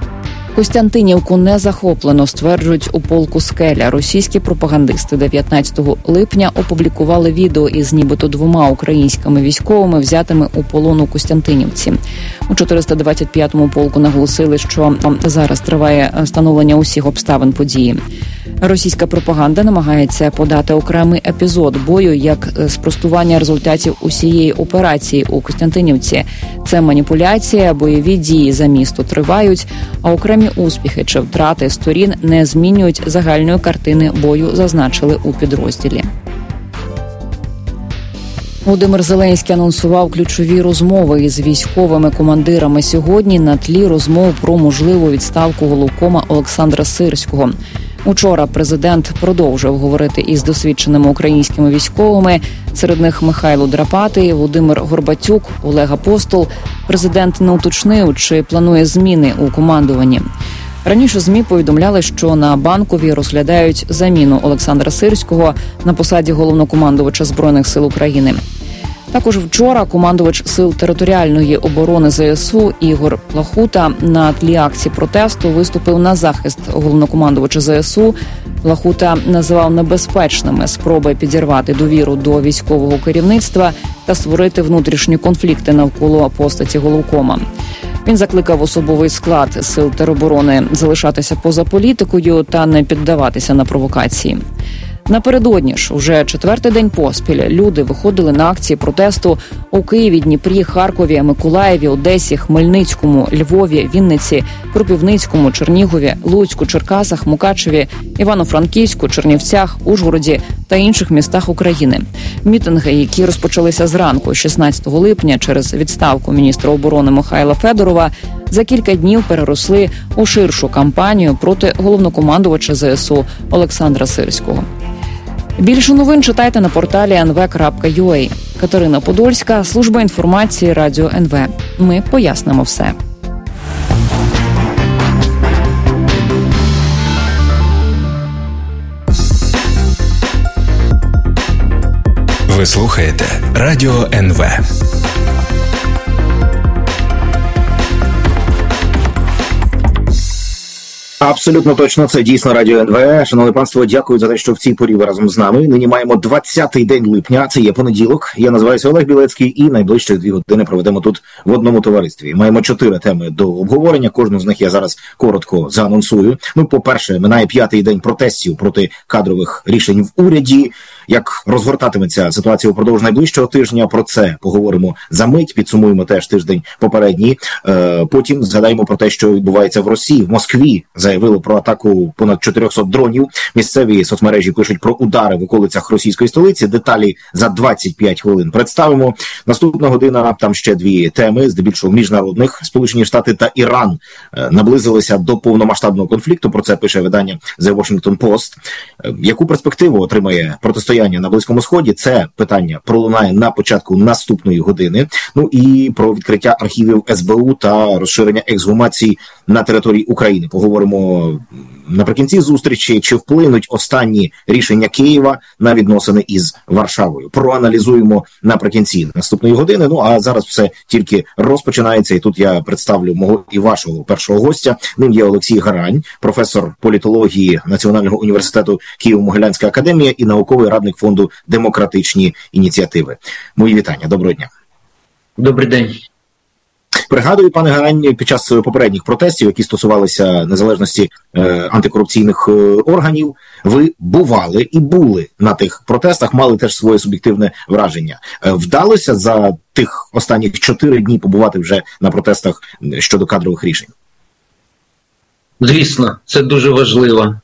Костянтинівку не захоплено, стверджують у полку «Скеля». Російські пропагандисти дев'ятнадцятого липня опублікували відео із нібито двома українськими військовими, взятими у полон у Костянтинівці. У чотириста двадцять п'ятому полку наголосили, що зараз триває встановлення усіх обставин події. Російська пропаганда намагається подати окремий епізод бою як спростування результатів усієї операції у Костянтинівці. Це маніпуляція, бойові дії за місто тривають, а окремі успіхи чи втрати сторін не змінюють загальної картини бою, зазначили у підрозділі. Володимир Зеленський анонсував ключові розмови із військовими командирами сьогодні на тлі розмов про можливу відставку головкома Олександра Сирського. Учора президент продовжив говорити із досвідченими українськими військовими, серед них Михайло Драпатий, Володимир Горбатюк, Олег Апостол. Президент не уточнив, чи планує зміни у командуванні. Раніше ЗМІ повідомляли, що на Банковій розглядають заміну Олександра Сирського на посаді головнокомандувача Збройних сил України. Також вчора командувач Сил територіальної оборони ЗСУ Ігор Плахута на тлі акції протесту виступив на захист головнокомандувача ЗСУ. Плахута називав небезпечними спроби підірвати довіру до військового керівництва та створити внутрішні конфлікти навколо постаті головкома. Він закликав особовий склад Сил тероборони залишатися поза політикою та не піддаватися на провокації. Напередодні ж, уже четвертий день поспіль, люди виходили на акції протесту у Києві, Дніпрі, Харкові, Миколаєві, Одесі, Хмельницькому, Львові, Вінниці, Кропивницькому, Чернігові, Луцьку, Черкасах, Мукачеві, Івано-Франківську, Чернівцях, Ужгороді та інших містах України. Мітинги, які розпочалися зранку шістнадцятого липня через відставку міністра оборони Михайла Федорова, за кілька днів переросли у ширшу кампанію проти головнокомандувача ЗСУ Олександра Сирського. Більше новин читайте на порталі ен ве крапка ю а. Катерина Подольська, служба інформації Радіо ен ве. Ми пояснимо все. Ви слухаєте Радіо ен ве. Абсолютно точно, це дійсно Радіо ен ве. Шановне панство, дякую за те, що в цій порі ви разом з нами. Нині маємо двадцятий день липня, це є понеділок. Я називаюся Олег Білецький і найближчі дві години проведемо тут в одному товаристві. Маємо чотири теми до обговорення, кожну з них я зараз коротко заанонсую. Ну, по-перше, минає п'ятий день протестів проти кадрових рішень в уряді. Як розгортатиметься ситуація упродовж найближчого тижня, про це поговоримо за мить, підсумуємо теж тиждень попередній. Е, потім згадаємо про те, що відбувається в Росії, в Москві. Заявили про атаку понад чотириста дронів. Місцеві соцмережі пишуть про удари в околицях російської столиці. Деталі за двадцять п'ять хвилин представимо. Наступна година, там ще дві теми, здебільшого міжнародних. Сполучені Штати та Іран е, наблизилися до повномасштабного конфлікту. Про це пише видання The Washington Post. Е, яку перспективу отримає протистояння на Близькому Сході? Це питання пролунає на початку наступної години. Ну і про відкриття архівів ес бе у та розширення ексгумацій на території України. Поговоримо наприкінці зустрічі, чи вплинуть останні рішення Києва на відносини із Варшавою. Проаналізуємо наприкінці наступної години. Ну а зараз все тільки розпочинається, і тут я представлю мого і вашого першого гостя. Ним є Олексій Гарань, професор політології Національного університету Києво-Могилянська академія і науковий радник фонду «Демократичні ініціативи». Мої вітання. Доброго дня. Добрий день. Пригадую, пане Гарань, під час попередніх протестів, які стосувалися незалежності е, антикорупційних е, органів, ви бували і були на тих протестах, мали теж своє суб'єктивне враження. Е, вдалося за тих останніх чотири дні побувати вже на протестах щодо кадрових рішень? Звісно, це дуже важливо. Е,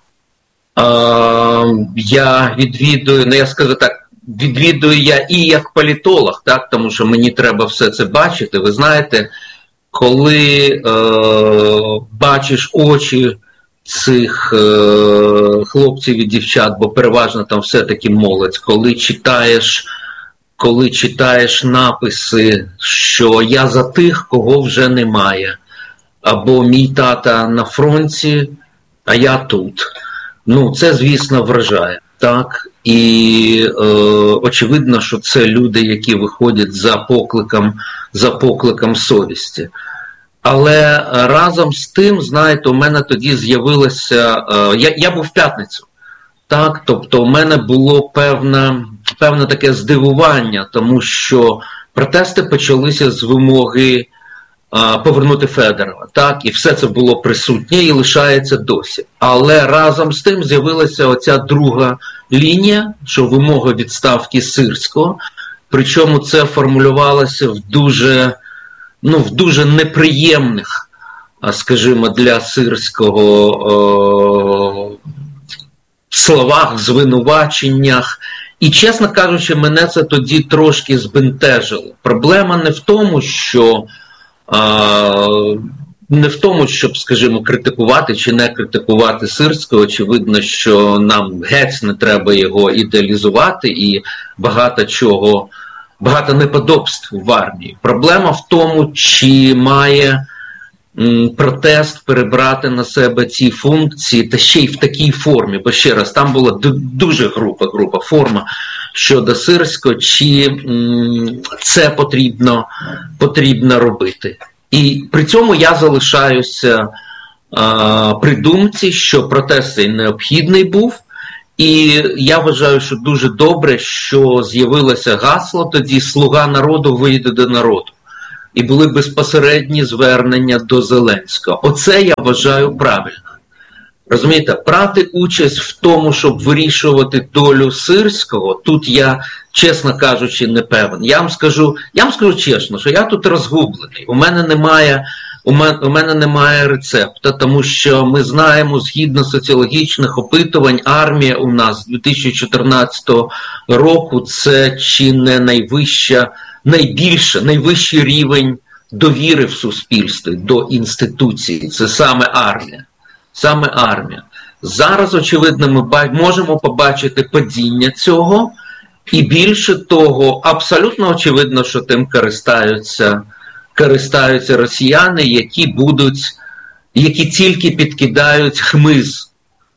я відвідую, ну я скажу так, відвідую я і як політолог, так, тому що мені треба все це бачити. Ви знаєте, коли е, бачиш очі цих е, хлопців і дівчат, бо переважно там все-таки молодь, коли читаєш, коли читаєш написи, що я за тих, кого вже немає, або мій тата на фронті, а я тут. Ну, це, звісно, вражає, так? І е, очевидно, що це люди, які виходять за покликом, за покликом совісті. але разом з тим, знаєте, у мене тоді з'явилося, я, я був в п'ятницю, так, тобто у мене було певне, певне таке здивування, тому що протести почалися з вимоги а, повернути Федорова, так, і все це було присутнє і лишається досі. Але разом з тим з'явилася оця друга лінія, що вимога відставки Сирського, причому це формулювалося в дуже, ну, в дуже неприємних, скажімо, для Сирського о, словах, звинуваченнях. І, чесно кажучи, мене це тоді трошки збентежило. Проблема не в тому, що а, не в тому, щоб, скажімо, критикувати чи не критикувати Сирського. Очевидно, що нам геть не треба його ідеалізувати і багато чого, багато неподобств в армії. Проблема в тому, чи має м, протест перебрати на себе ці функції, та ще й в такій формі. Бо ще раз, там була дуже груба, груба форма щодо Сирського, чи м, це потрібно, потрібно робити. І при цьому я залишаюся а, при думці, що протест цей необхідний був. І я вважаю, що дуже добре, що з'явилося гасло тоді «Слуга народу вийде до народу». І були безпосередні звернення до Зеленського. Оце я вважаю правильно. Розумієте, брати участь в тому, щоб вирішувати долю Сирського, тут я, чесно кажучи, не певен. Я вам скажу, я вам скажу чесно, що я тут розгублений. У мене немає, у мене, у мене немає рецепта, тому що ми знаємо, згідно соціологічних опитувань, армія у нас з дві тисячі чотирнадцятого року це чи не найвища, найбільше, найвищий рівень довіри в суспільстві до інституції. Це саме армія. Саме армія. Зараз, очевидно, ми можемо побачити падіння цього, і більше того, абсолютно очевидно, що тим користаються, користаються росіяни, які будуть, які тільки підкидають хмиз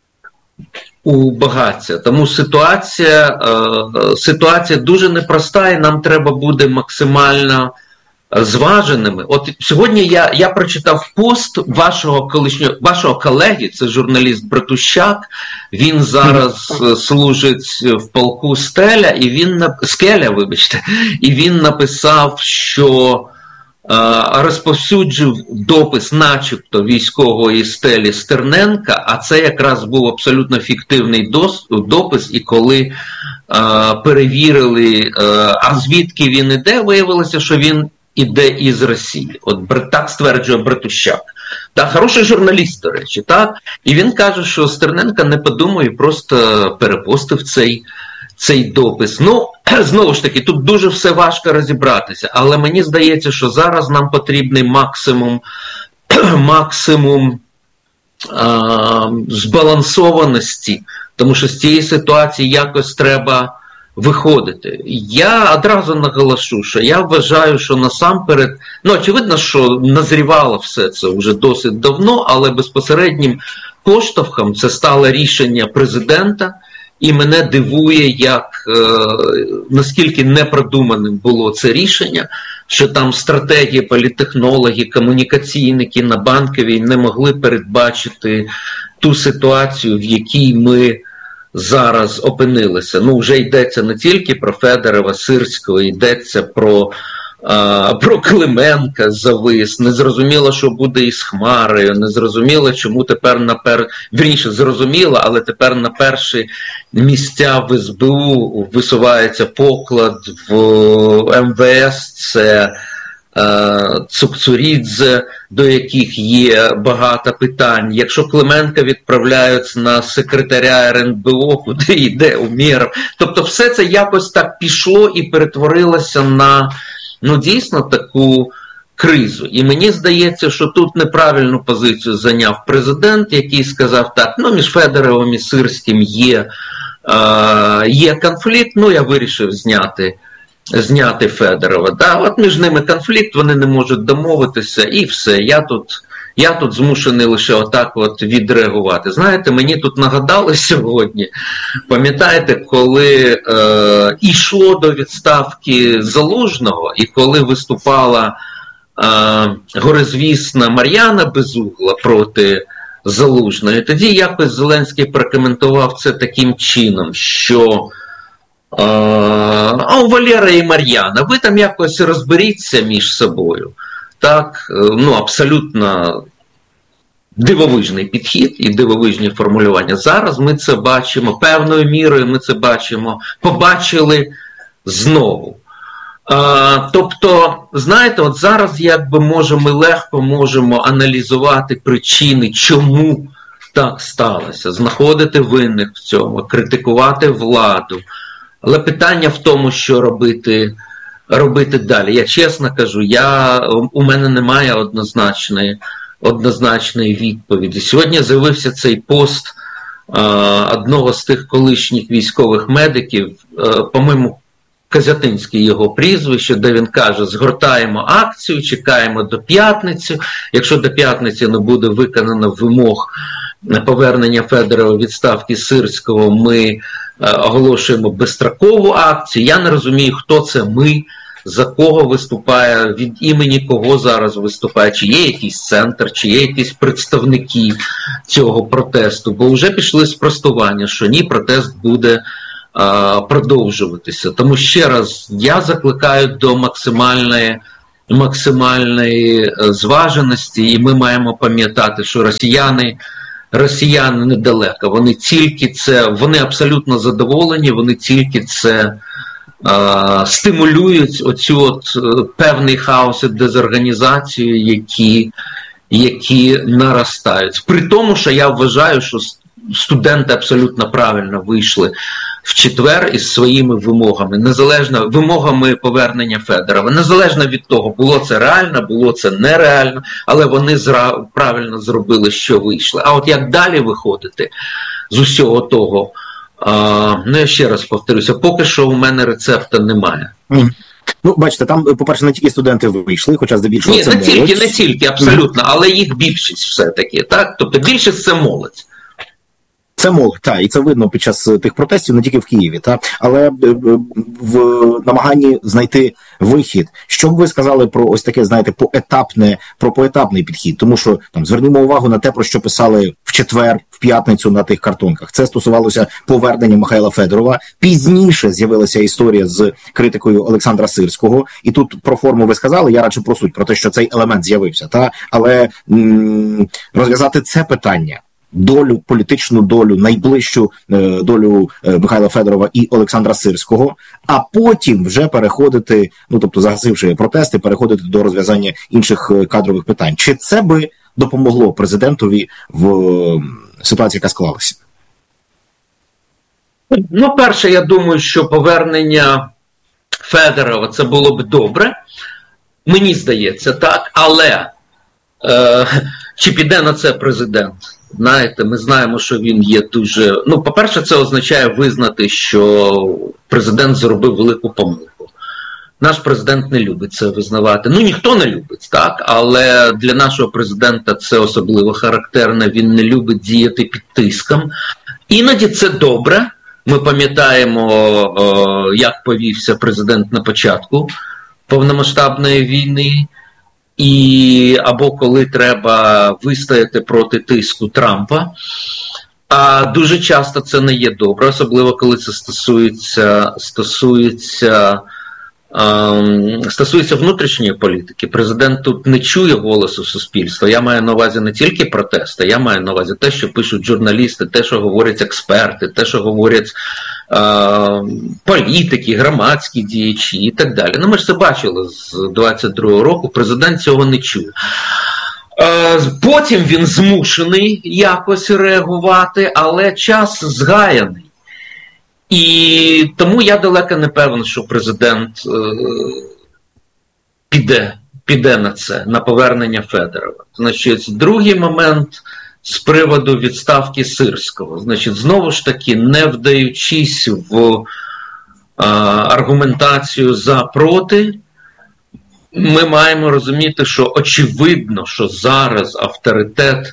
у багаття. Тому ситуація, е, ситуація дуже непроста, і нам треба буде максимально зваженими. От сьогодні я, я прочитав пост вашого колишнього, вашого колеги, це журналіст Братущак, він зараз служить в полку Стеля, і він, Скеля, вибачте, і він написав, що е, розповсюджив допис начебто військової Стелі Стерненка, а це якраз був абсолютно фіктивний дос, допис, і коли е, перевірили, е, а звідки він іде, виявилося, що він іде із Росії. От так стверджує Братущак. Та хороший журналіст, до речі, так? І він каже, що Стерненко не подумає, просто перепостив цей, цей допис. Ну, знову ж таки, тут дуже все важко розібратися, але мені здається, що зараз нам потрібний максимум, максимум а, збалансованості, тому що з цієї ситуації якось треба виходити. Я одразу наголошу, що я вважаю, що насамперед, ну, очевидно, що назрівало все це вже досить давно, але безпосереднім поштовхом це стало рішення президента, і мене дивує, як, е, наскільки непродуманим було це рішення, що там стратегії, політтехнологи, комунікаційники на Банковій не могли передбачити ту ситуацію, в якій ми зараз опинилися. Ну, вже йдеться не тільки про Федорова, Сирського, йдеться про, а, про Клименка завис. Незрозуміло, що буде із Хмарою, незрозуміло, чому тепер на пер... Вірніше, зрозуміло, але тепер на перші місця в ес бе у висувається поклад, в ем ве ес це Цукцурідзе, до яких є багато питань. Якщо Клименка відправляють на секретаря ер ен бе о, куди йде Умєров. Тобто все це якось так пішло і перетворилося на, ну, дійсно таку кризу. І мені здається, що тут неправильну позицію зайняв президент, який сказав так, ну, між Федоровим і Сирським є, е, є конфлікт, ну, я вирішив зняти зняти Федорова. Да? От між ними конфлікт, вони не можуть домовитися, і все. Я тут, я тут змушений лише отак от відреагувати. Знаєте, мені тут нагадали сьогодні, пам'ятаєте, коли е, йшло до відставки Залужного, і коли виступала горизвісна Мар'яна Безугла проти Залужної. Тоді якось Зеленський прокоментував це таким чином, що а у Валера і Мар'яна, ви там якось розберіться між собою. Так, ну, абсолютно дивовижний підхід і дивовижні формулювання. Зараз ми це бачимо, певною мірою ми це бачимо, побачили знову. А, тобто, знаєте, от зараз якби можемо, ми легко можемо аналізувати причини, чому так сталося, знаходити винних в цьому, критикувати владу. Але питання в тому, що робити, робити далі. Я чесно кажу, я, у мене немає однозначної, однозначної відповіді. Сьогодні з'явився цей пост а, одного з тих колишніх військових медиків, а, по-моєму, Козятинський його прізвище, де він каже: згортаємо акцію, чекаємо до п'ятниці. Якщо до п'ятниці не буде виконано вимог повернення Федорова, відставки Сирського, ми оголошуємо безстрокову акцію. Я не розумію, хто це ми, за кого виступає, від імені кого зараз виступає, чи є якийсь центр, чи є якісь представники цього протесту. Бо вже пішли спростування, що ні, протест буде а, продовжуватися. Тому ще раз, я закликаю до максимальної, максимальної зваженості, і ми маємо пам'ятати, що росіяни Росіяни недалеко, вони тільки це, вони абсолютно задоволені, вони тільки це е, стимулюють оцю от е, певний хаос і дезорганізацію, які, які наростають. При тому, що я вважаю, що студенти абсолютно правильно вийшли в четвер із своїми вимогами, незалежно вимогами повернення Федорова, незалежно від того, було це реально, було це нереально, але вони зра... правильно зробили, що вийшли. А от як далі виходити з усього того, а, ну я ще раз повторюся, поки що у мене рецепта немає. Ну, бачите, там, по-перше, не тільки студенти вийшли, хоча здебільшого Ні, це не молодь. тільки, не тільки, абсолютно, але їх більшість все-таки, так? Тобто більшість це молодь. Це молодь, так, і це видно під час тих протестів, не тільки в Києві, так, але в намаганні знайти вихід. Що б ви сказали про ось таке, знаєте, поетапне, про поетапний підхід? Тому що, там, звернімо увагу на те, про що писали в четвер, в п'ятницю на тих картонках. Це стосувалося повернення Михайла Федорова. Пізніше з'явилася історія з критикою Олександра Сирського. І тут про форму ви сказали, я радше про суть, про те, що цей елемент з'явився. Та? Але м- розв'язати це питання, долю, політичну долю, найближчу е, долю е, Михайла Федорова і Олександра Сирського, а потім вже переходити, ну тобто загасивши протести, переходити до розв'язання інших е, кадрових питань. Чи це би допомогло президентові в е, ситуації, яка склалася? Ну, перше, я думаю, що повернення Федорова це було б добре. Мені здається так, але е, чи піде на це президент? Знаєте, ми знаємо, що він є дуже... Ну, по-перше, це означає визнати, що президент зробив велику помилку. Наш президент не любить це визнавати. Ну, ніхто не любить, так? Але для нашого президента це особливо характерно. Він не любить діяти під тиском. Іноді це добре. Ми пам'ятаємо, як повівся президент на початку повномасштабної війни. І або коли треба вистояти проти тиску Трампа. А дуже часто це не є добре, особливо коли це стосується, стосується, ем, стосується внутрішньої політики. Президент тут не чує голосу суспільства. Я маю на увазі не тільки протести, я маю на увазі те, що пишуть журналісти, те, що говорять експерти, те, що говорять е, політики, громадські діячі і так далі. Ну, ми ж це бачили з двадцять другого року, президент цього не чує. Потім він змушений якось реагувати, але час згаяний. І тому я далеко не певен, що президент е, піде, піде на це, на повернення Федорова. Значить, другий момент з приводу відставки Сирського. Значить, знову ж таки, не вдаючись в е, аргументацію за-проти, ми маємо розуміти, що очевидно, що зараз авторитет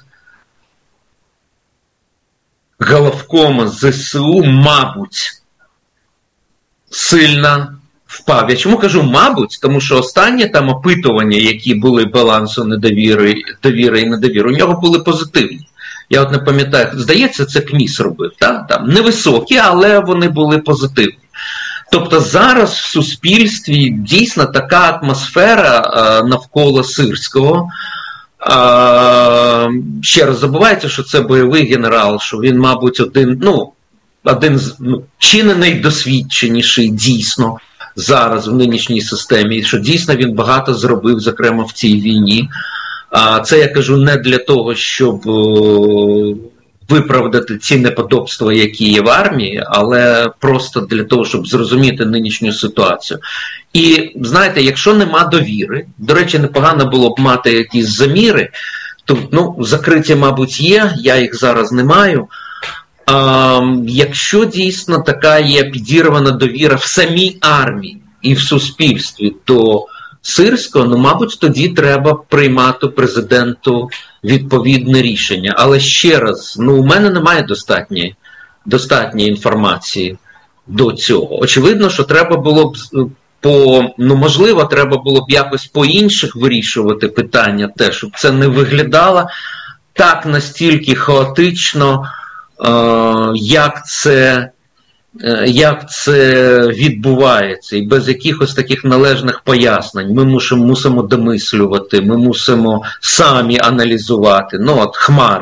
головкома зе се у, мабуть, сильно впав. Я чому кажу мабуть? Тому що останні там опитування, які були балансу недовіри, довіри і недовіри, у нього були позитивні. Я от не пам'ятаю, здається, це КМІС робив. Так? Там невисокі, але вони були позитивні. Тобто зараз в суспільстві дійсно така атмосфера а, навколо Сирського. А, ще раз, забувається, що це бойовий генерал, що він, мабуть, один, ну, один з, ну, чи не найдосвідченіший дійсно зараз в нинішній системі, що дійсно він багато зробив, зокрема в цій війні. А це я кажу не для того, щоб о, виправдати ці неподобства, які є в армії, але просто для того, щоб зрозуміти нинішню ситуацію. І, знаєте, якщо нема довіри, до речі, непогано було б мати якісь заміри, то, ну, закриті, мабуть, є, я їх зараз не маю. А, якщо дійсно така є підірвана довіра в самій армії і в суспільстві, то Сирського, ну, мабуть, тоді треба приймати президенту відповідне рішення. Але ще раз, ну, у мене немає достатньої, достатньої інформації до цього. Очевидно, що треба було б по, ну, можливо, треба було б якось по інших вирішувати питання те, щоб це не виглядало так настільки хаотично, е, як це як це відбувається, і без якихось таких належних пояснень. Ми мусимо, мусимо домислювати, ми мусимо самі аналізувати. Ну, от Хмара.